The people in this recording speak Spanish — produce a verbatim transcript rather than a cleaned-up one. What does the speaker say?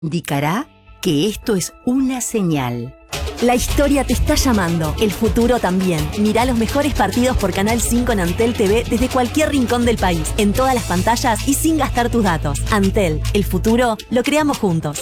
indicará que esto es una señal. La historia te está llamando, el futuro también. Mirá los mejores partidos por Canal cinco en Antel T V desde cualquier rincón del país, en todas las pantallas y sin gastar tus datos. Antel, el futuro lo creamos juntos.